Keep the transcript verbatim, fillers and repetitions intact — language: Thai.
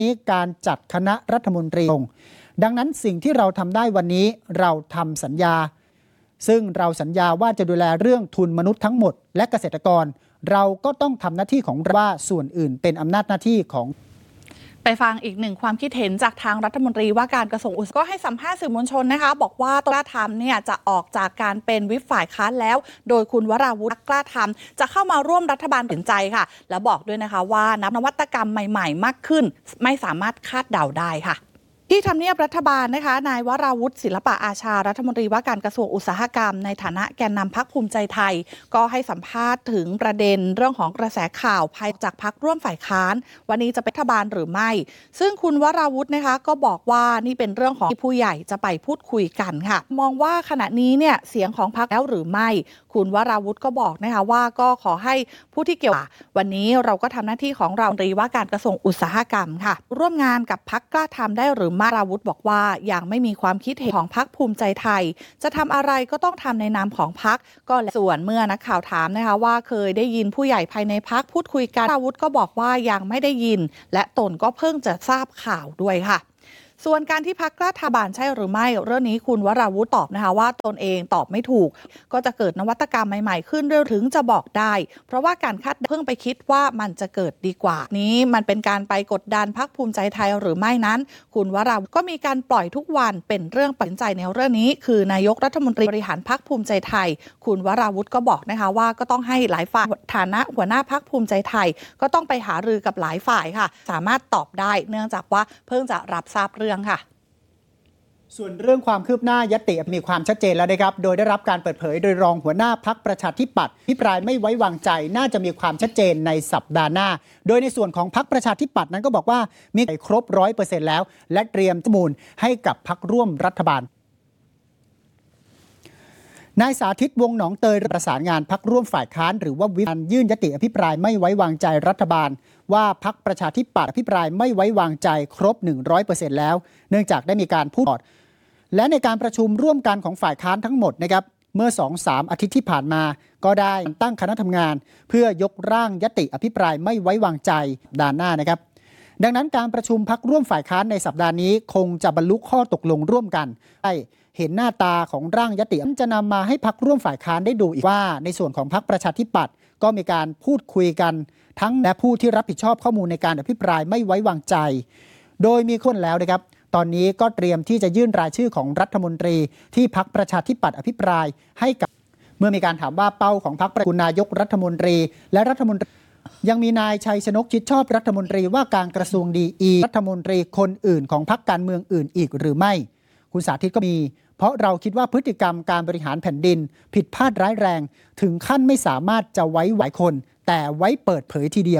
นี้การจัดคณะรัฐมนตรีดังนั้นสิ่งที่เราทำได้วันนี้เราทำสัญญาซึ่งเราสัญญาว่าจะดูแลเรื่องทุนมนุษย์ทั้งหมดและเกษตรกรเราก็ต้องทำหน้าที่ของเราว่าส่วนอื่นเป็นอำนาจหน้าที่ของไปฟังอีกหนึ่งความคิดเห็นจากทางรัฐมนตรีว่าการกระทรวงอุตสาหกรรมก็ให้สัมภาษณ์สื่อมวลชนนะคะบอกว่ากล้าทำเนี่ยจะออกจากการเป็นวิปฝ่ายค้านแล้วโดยคุณวราวุฒิกล้าทำจะเข้ามาร่วมรัฐบาลตัดสินใจค่ะและบอกด้วยนะคะว่านับนวัตกรรมใหม่ๆมากขึ้นไม่สามารถคาดเดาได้ค่ะที่ทำเนียบรัฐบาลนะคะนายวราวุฒิศิลปะอาชารัฐมนตรีว่าการกระทรวงอุตสาหกรรมในฐานะแกนนำพรรคภูมิใจไทยก็ให้สัมภาษณ์ถึงประเด็นเรื่องของกระแสข่าวภายจากพรรคร่วมฝ่ายค้านวันนี้จะเป็นรัฐบาลหรือไม่ซึ่งคุณวราวุฒินะคะก็บอกว่านี่เป็นเรื่องของที่ผู้ใหญ่จะไปพูดคุยกันค่ะมองว่าขณะนี้เนี่ยเสียงของพรรคแล้วหรือไม่คุณวราวุฒิก็บอกนะคะว่าก็ขอให้ผู้ที่เกี่ยววันนี้เราก็ทำหน้าที่ของเราตรีว่าการกระทรวงอุตสาหกรรมค่ะร่วมงานกับพรรคกล้าทำได้หรือไม่วราวุฒิบอกว่ายังไม่มีความคิดเห็นของพรรคภูมิใจไทยจะทำอะไรก็ต้องทำในนามของพรรคก็ส่วนเมื่อนักข่าวถามนะคะว่าเคยได้ยินผู้ใหญ่ภายในพรรคพูดคุยกันวราวุฒิก็บอกว่ายังไม่ได้ยินและตนก็เพิ่งจะทราบข่าวด้วยค่ะส่วนการที่พรรคกล้าทำบานใช่หรือไม่เรื่องนี้คุณวราวุฒิตอบนะคะว่าตนเองตอบไม่ถูกก็จะเกิดนวัตกรรมใหม่ๆขึ้นเรื่อยถึงจะบอกได้เพราะว่าการคาดเพิ่งไปคิดว่ามันจะเกิดดีกว่านี้มันเป็นการไปกดดันพรรคภูมิใจไทยหรือไม่นั้นคุณวราวุฒิก็มีการปล่อยทุกวันเป็นเรื่องตัดสินใจในเรื่องนี้คือนายกรัฐมนตรีบริหารพรรคภูมิใจไทยคุณวราวุฒิก็บอกนะคะว่าก็ต้องให้หลายฝ่ายฐานะหัวหน้าพรรคภูมิใจไทยก็ต้องไปหารือกับหลายฝ่ายค่ะสามารถตอบได้เนื่องจากว่าเพิ่งจะรับทราบเรื่องค่ะส่วนเรื่องความคืบหน้ายติมีความชัดเจนแล้วนะครับโดยได้รับการเปิดเผยโดยรองหัวหน้าพรรคประชาธิปัตย์อภิปรายไม่ไว้วางใจน่าจะมีความชัดเจนในสัปดาห์หน้าโดยในส่วนของพรรคประชาธิปัตย์นั้นก็บอกว่ามีครบ ร้อยเปอร์เซ็นต์ แล้วและเตรียมข้อมูลให้กับพรรคร่วมรัฐบาลนายสาธิตวงศ์หนองเตยประสานงานพรรคร่วมฝ่ายค้านหรือว่าวิปยื่นยติอภิปรายไม่ไว้วางใจรัฐบาลว่าพรรคประชาธิปัตย์อภิปรายไม่ไว้วางใจครบ หนึ่งร้อยเปอร์เซ็นต์ แล้วเนื่องจากได้มีการพูดและในการประชุมร่วมกันของฝ่ายค้านทั้งหมดนะครับเมื่อ สองถึงสาม อาทิตย์ที่ผ่านมาก็ได้ตั้งคณะทำงานเพื่อยกร่างยติอภิปรายไม่ไว้วางใจด่านหน้านะครับดังนั้นการประชุมพรรคร่วมฝ่ายค้านในสัปดาห์นี้คงจะบรรลุข้อตกลงร่วมกันให้เห็นหน้าตาของร่างยติจะนำมาให้พรรคร่วมฝ่ายค้านได้ดูอีกว่าในส่วนของพรรคประชาธิปัตย์ก็มีการพูดคุยกันทั้งและผู้ที่รับผิดชอบข้อมูลในการอภิปรายไม่ไว้วางใจโดยมีคนแล้วนะครับตอนนี้ก็เตรียมที่จะยื่นรายชื่อของรัฐมนตรีที่พรรคประชาธิปัตย์อภิปรายให้กับเมื่อมีการถามว่าเป้าของพรรคคุณนายกรัฐมนตรีและรัฐมนตรียังมีนายชัยชนกชิดชอบรัฐมนตรีว่าการกระทรวงดีอีรัฐมนตรีคนอื่นของพรรคการเมืองอื่นอีกหรือไม่คุณสาธิตก็มีเพราะเราคิดว่าพฤติกรรมการบริหารแผ่นดินผิดพลาดร้ายแรงถึงขั้นไม่สามารถจะไว้ไหวคนแต่ไว้เปิดเผยทีเดียว